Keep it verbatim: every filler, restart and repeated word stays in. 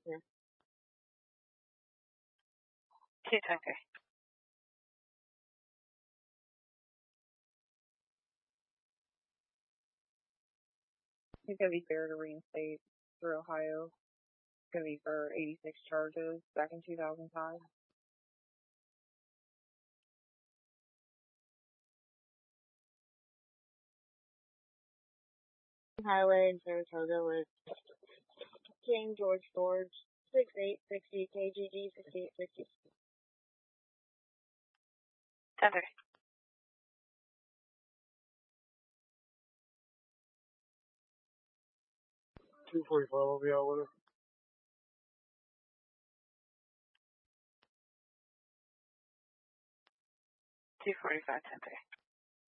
here. Two ten three. I think it'd be fair to reinstate through Ohio. It's gonna be for eighty-six charges back in two thousand five. Highway in Saratoga with King George George, six eight sixty K G G sixty-eight sixty. ten three. two forty-five, I'll be out with her. two forty-five, ten three.